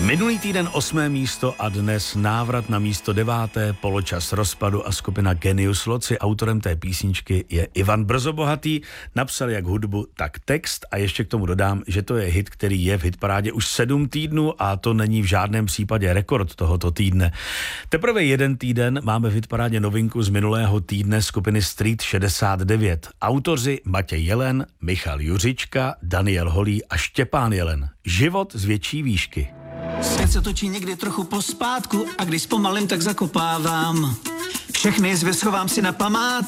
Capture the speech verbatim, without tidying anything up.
Minulý týden osmé místo a dnes návrat na místo deváté, poločas rozpadu a skupina Genius Loci. Autorem té písničky je Ivan Brzobohatý, napsal jak hudbu, tak text a ještě k tomu dodám, že to je hit, který je v hitparádě už sedm týdnů a to není v žádném případě rekord tohoto týdne. Teprve jeden týden máme v hitparádě novinku z minulého týdne skupiny Street šedesát devět. Autoři Matěj Jelen, Michal Juřička, Daniel Holý a Štěpán Jelen. Život z větší výšky. Svět se točí někdy trochu pospátku a když zpomalím, tak zakopávám. Všechny zvěr schovám si na památku.